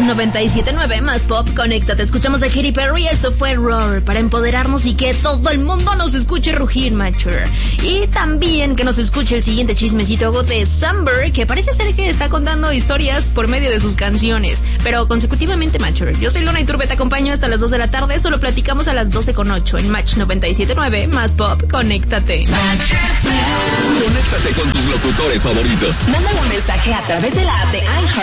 97.9 más pop, conéctate. Escuchamos a Katy Perry, esto fue Roar, para empoderarnos y que todo el mundo nos escuche rugir, Mature. Y también que nos escuche el siguiente chismecito de Samber, que parece ser que está contando historias por medio de sus canciones, pero consecutivamente, Mature. Yo soy Luna Iturbe, te acompaño hasta las 2 de la tarde. Esto lo platicamos a las 12:08 en Match 97.9 más pop, conéctate. Conéctate con tus locutores favoritos. Mándale un mensaje a través de la app de iHeart